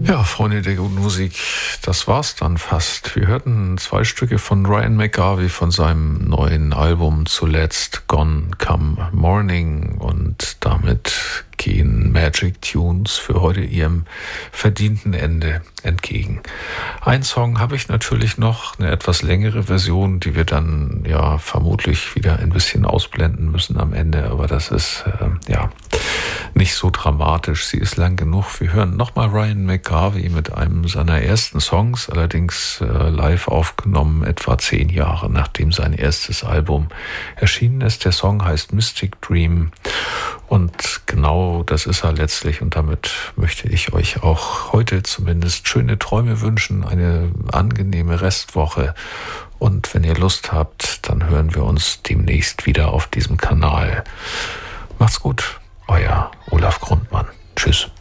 Ja, Freunde der guten Musik, das war's dann fast. Wir hörten 2 Stücke von Ryan McGarvey von seinem neuen Album zuletzt, Gone Come Morning, und damit gehen Magic Tunes für heute ihrem verdienten Ende entgegen. Ein Song habe ich natürlich noch, eine etwas längere Version, die wir dann ja vermutlich wieder ein bisschen ausblenden müssen am Ende, aber das ist nicht so dramatisch. Sie ist lang genug. Wir hören nochmal Ryan McGarvey mit einem seiner ersten Songs, allerdings live aufgenommen, etwa 10 Jahre nachdem sein erstes Album erschienen ist. Der Song heißt Mystic Dream und genau das ist er letztlich, und damit möchte ich euch auch heute zumindest schöne Träume wünschen, eine angenehme Restwoche, und wenn ihr Lust habt, dann hören wir uns demnächst wieder auf diesem Kanal. Macht's gut. Euer Olaf Grundmann. Tschüss.